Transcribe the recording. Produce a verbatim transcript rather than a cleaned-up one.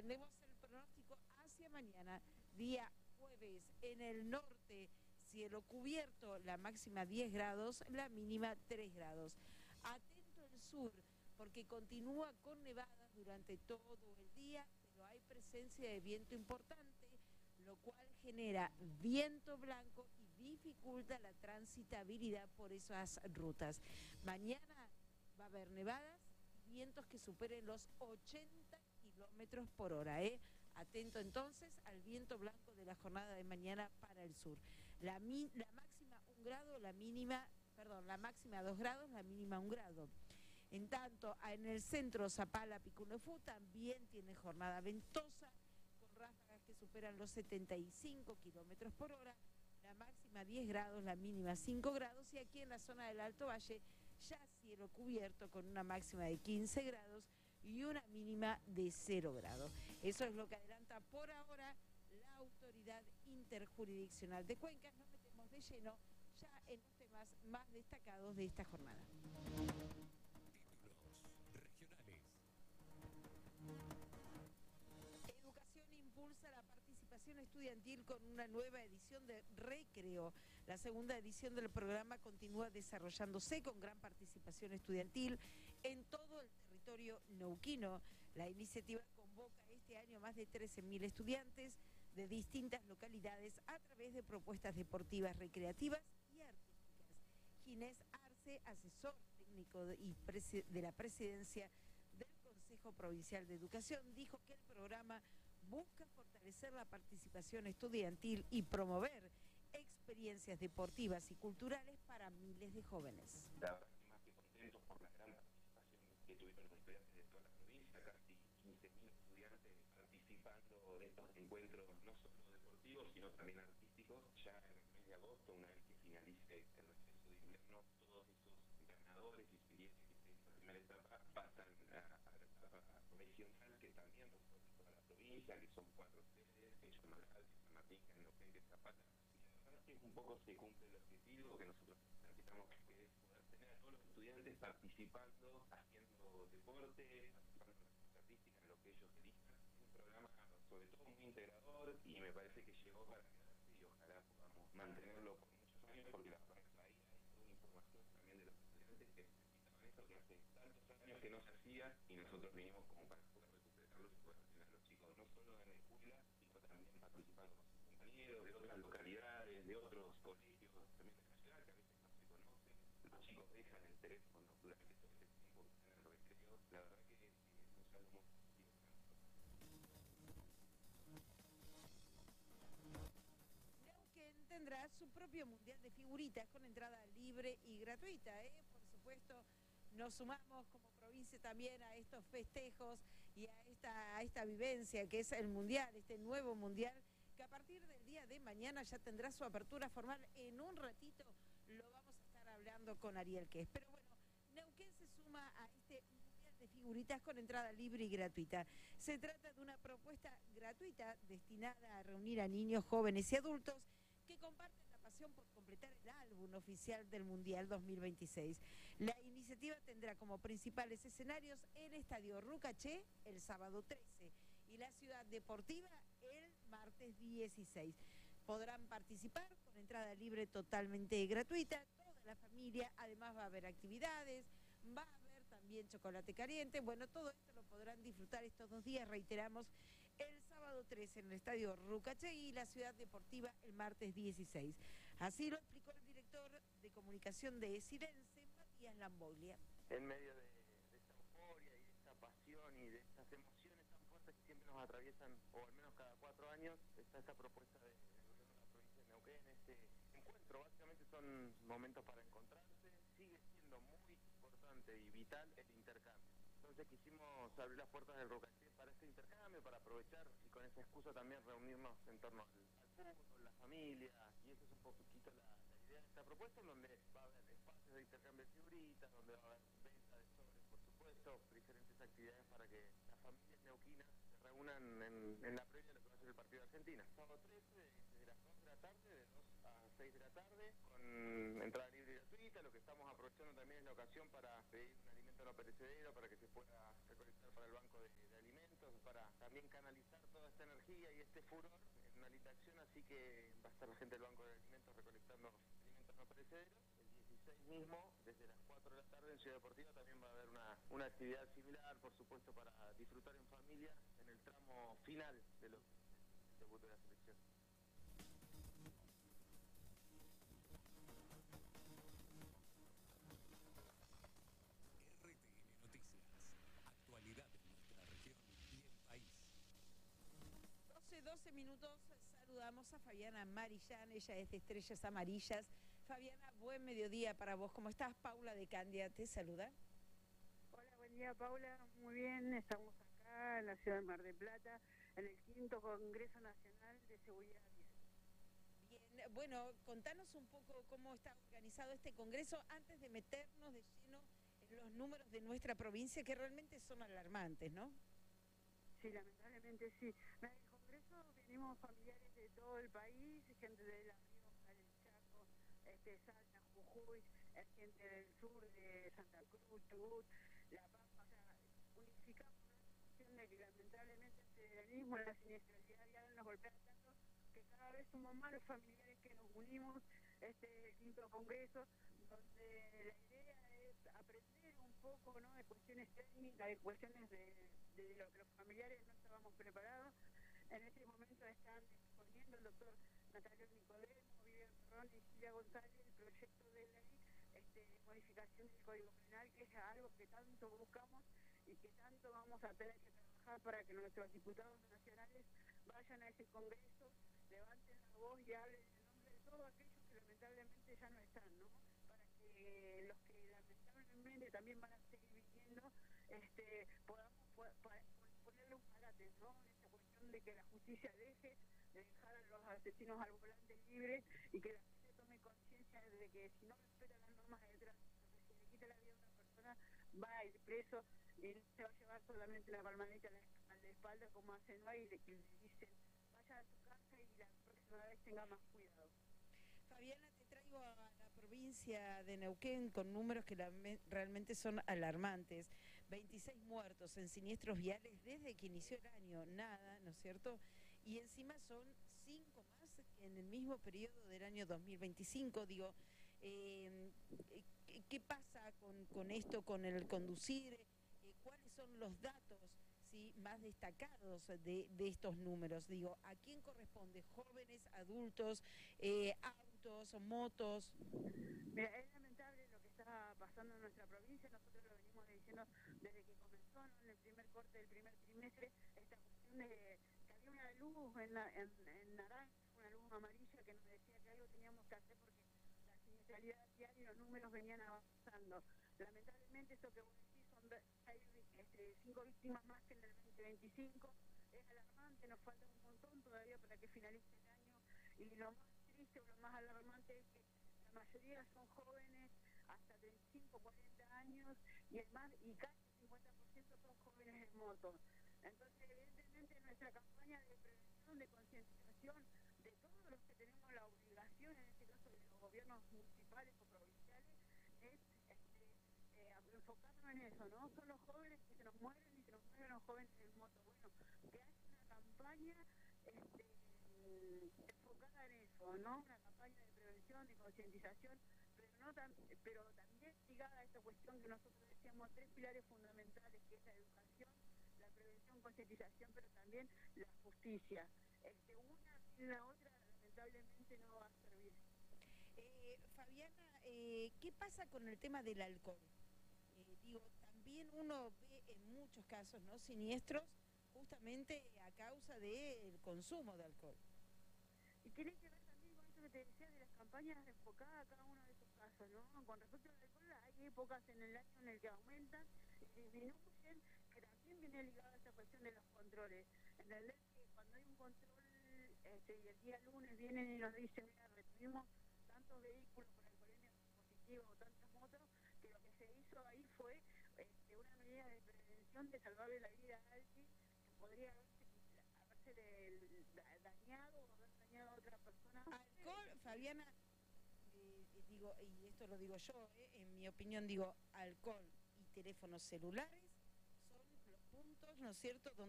Atendemos el pronóstico hacia mañana, día jueves, en el norte, cielo cubierto, la máxima diez grados, la mínima tres grados. Atento el sur, porque continúa con nevadas durante todo el día, pero hay presencia de viento importante, lo cual genera viento blanco y dificulta la transitabilidad por esas rutas. Mañana va a haber nevadas y vientos que superen los ochenta kilómetros por hora, ¿eh? Atento entonces al viento blanco de la jornada de mañana para el sur. La, mi, la máxima un grado, la mínima, perdón, la máxima dos grados, la mínima un grado. En tanto, en el centro Zapala, Picunefú también tiene jornada ventosa, con ráfagas que superan los setenta y cinco kilómetros por hora, la máxima diez grados, la mínima cinco grados, y aquí en la zona del Alto Valle ya cielo cubierto con una máxima de quince grados y una mínima de cero grados. Eso es lo que adelanta por ahora la Autoridad Interjurisdiccional de Cuencas. Nos metemos de lleno ya en los temas más destacados de esta jornada. Regionales. Educación impulsa la participación estudiantil con una nueva edición de Recreo. La segunda edición del programa continúa desarrollándose con gran participación estudiantil en todo el territorio neuquino. La iniciativa convoca este año más de trece mil estudiantes de distintas localidades a través de propuestas deportivas, recreativas y artísticas. Ginés Arce, asesor técnico de, y de la presidencia del Consejo Provincial de Educación, dijo que el programa busca fortalecer la participación estudiantil y promover experiencias deportivas y culturales para miles de jóvenes. La verdad que más que contentos por la gran participación que tuvieron los estudiantes de toda la provincia, casi quince mil estudiantes participando de estos encuentros no solo deportivos, sino también artísticos. Ya en el mes de agosto, una vez que finalice el receso de invierno, todos esos ganadores y experiencias que en esta primera etapa pasan a, a la etapa regional, que también recorre toda la provincia, que son cuatro sedes, que son Magal, San Martín, Neuquén, Zapata. Y la verdad que un poco se cumple el objetivo que nosotros necesitamos, que es poder tener a todos los estudiantes participando, haciendo deporte, participando en las artísticas, en lo que ellos elijan. Es un programa sobre todo muy integrador y me parece que llegó para quedarse y ojalá podamos mantenerlo por muchos años, porque la verdad que traía toda una información también de los estudiantes que necesitaban esto, que hace tantos años que no se hacía, y nosotros vinimos como para poder recuperarlo y poder tener a los chicos no solo en la escuela, sino también participando con sus compañeros de otras localidades, de otros colegios también de la ciudad, que a veces no se conocen. Los chicos dejan el teléfono durante todo ese tiempo que están en el recreo. La verdad que es, es un saldo muy positivo. Neuquén tendrá su propio mundial de figuritas con entrada libre y gratuita, ¿eh? Por supuesto, nos sumamos como provincia también a estos festejos y a esta, a esta vivencia que es el mundial, este nuevo mundial, que a partir del día de mañana ya tendrá su apertura formal. En un ratito lo vamos a estar hablando con Ariel Quez. Pero bueno, Neuquén se suma a este mundial de figuritas con entrada libre y gratuita. Se trata de una propuesta gratuita destinada a reunir a niños, jóvenes y adultos que comparten la pasión por completar el álbum oficial del Mundial dos mil veintiséis. La iniciativa tendrá como principales escenarios el Estadio Rucaché el sábado trece y la Ciudad Deportiva el martes dieciséis. Podrán participar con entrada libre totalmente gratuita, toda la familia, además va a haber actividades, va a haber también chocolate caliente. Bueno, todo esto lo podrán disfrutar estos dos días, reiteramos, el sábado trece en el Estadio Rucaché y la Ciudad Deportiva el martes dieciséis. Así lo explicó el director de comunicación de Esidense, Matías Lambolia. En medio de, de esta euforia y de esta pasión y de estas emociones tan fuertes que siempre nos atraviesan, o al menos cada cuatro años, está esta propuesta de, del gobierno de la provincia de Neuquén, este encuentro. Básicamente son momentos para encontrarse, sigue siendo muy importante y vital el intercambio. Entonces quisimos abrir las puertas del Rucaché para este intercambio, para aprovechar y con esa excusa también reunirnos en torno al, al fútbol, la familia, y eso es un poquito la, la idea de esta propuesta, en donde va a haber espacios de intercambio de figuritas, donde va a haber venta de sobres, por supuesto, diferentes actividades para que las familias neuquinas se reúnan en, en la previa de lo que va a ser el partido de Argentina. Sábado trece, desde las dos de la tarde, de dos a seis de la tarde, con entrada libre y gratuita. Lo que estamos aprovechando también es la ocasión para pedir un alimento no perecedero para que se pueda recolectar para el banco de, de alimentos momentos para también canalizar toda esta energía y este furor en una linda acción, así que va a estar la gente del Banco de Alimentos recolectando alimentos no perecederos. El dieciséis mismo, desde las cuatro de la tarde en Ciudad Deportiva, también va a haber una, una actividad similar, por supuesto, para disfrutar en familia en el tramo final de los del debut de la selección. doce minutos, saludamos a Fabiana Marillán, ella es de Estrellas Amarillas. Fabiana, buen mediodía para vos. ¿Cómo estás? Paula de Candia te saluda. Hola, buen día, Paula. Muy bien, estamos acá en la ciudad de Mar del Plata, en el quinto Congreso Nacional de Seguridad Vial. Bien, bueno, contanos un poco cómo está organizado este congreso antes de meternos de lleno en los números de nuestra provincia, que realmente son alarmantes, ¿no? Sí, lamentablemente sí. En el Congreso venimos familiares de todo el país, gente de La Rioja, del Chaco, este, Salta, Jujuy, gente del sur de Santa Cruz, Chubut, La Pampa, o sea, unificamos la situación de que lamentablemente el federalismo, la siniestralidad vial nos golpea tanto que cada vez somos más los familiares que nos unimos, este quinto Congreso, donde la idea es aprender un poco, ¿no?, de cuestiones técnicas, de cuestiones de, de lo que los familiares no estábamos preparados. En este momento están exponiendo el doctor Natalio Nicodemo, Vivian Perrón y Silvia González el proyecto de ley este, de modificación del Código Penal, que es algo que tanto buscamos y que tanto vamos a tener que trabajar para que nuestros diputados nacionales vayan a ese Congreso, levanten la voz y hablen en nombre de todos aquellos que lamentablemente ya no están, ¿no? Para que los que lamentablemente también van a seguir viviendo, este, podamos po po ponerle un parate, ¿no?, en esta cuestión de que la justicia deje de dejar a los asesinos al volante libres y que la gente tome conciencia de que si no respeta las normas de tránsito, que si le quita la vida a una persona, va a ir preso y no se va a llevar solamente la palmadita a la espalda como hacen hoy, y que le dicen vaya a su casa y la próxima vez tenga más cuidado. Fabiana, te traigo a la provincia de Neuquén con números que la, realmente son alarmantes. veintiséis muertos en siniestros viales desde que inició el año, nada, ¿no es cierto? Y encima son cinco más que en el mismo periodo del año dos mil veinticinco. Digo, eh, ¿qué pasa con, con esto, con el conducir? Eh, ¿Cuáles son los datos, sí, más destacados de, de estos números? Digo, ¿a quién corresponde? ¿Jóvenes, adultos, eh, autos, motos? Mira, es lamentable lo que está pasando en nuestra provincia. Nosotros lo venimos diciendo desde que comenzó, ¿no?, en el primer corte del primer trimestre, esta cuestión de que había una luz en, la, en, en naranja, una luz amarilla que nos decía que algo teníamos que hacer porque la siniestralidad vial y los números venían avanzando. Lamentablemente esto que vos decís son hay, este, cinco víctimas más que en el veinte veinticinco, es alarmante, nos falta un montón todavía para que finalice el año, y lo más triste o lo más alarmante es que la mayoría son jóvenes, hasta treinta y cinco, cuarenta años, y el más y casi el cincuenta por ciento son jóvenes en moto. Entonces, evidentemente, nuestra campaña de prevención, de concientización, de todos los que tenemos la obligación, en este caso de los gobiernos municipales o provinciales, es este, eh, enfocarnos en eso, ¿no? Son los jóvenes que se nos mueren y se nos mueren los jóvenes en moto. Bueno, que haya una campaña este, enfocada en eso, ¿no? Una campaña de prevención, de concientización, pero no tan, pero también ligada a esta cuestión que nosotros decíamos, tres pilares fundamentales, que es la educación, la prevención, concientización, pero también la justicia. Este, una sin la otra lamentablemente no va a servir. Eh, Fabiana, eh, ¿qué pasa con el tema del alcohol? Eh, digo, también uno ve en muchos casos, ¿no?, siniestros justamente a causa del consumo de alcohol. Y tiene que ver también con esto que te decía de las campañas enfocadas a cada uno de esos casos, ¿no? Con respecto al alcohol, hay épocas en el año en el que aumentan y disminuyen, que también viene ligada a esta cuestión de los controles. ¿Entendés? Que cuando hay un control este, y el día lunes vienen y nos dicen, mira, retuvimos tantos vehículos con alcoholemia positiva o tantas motos, que lo que se hizo ahí fue este, una medida de prevención de salvarle la vida a alguien que podría haberse, haberse de, dañado o haber dañado a otra persona. Alcohol, Fabiana, eh, digo, y esto lo digo yo, eh, en mi opinión, digo, alcohol y teléfonos celulares son los puntos, ¿no es cierto?, donde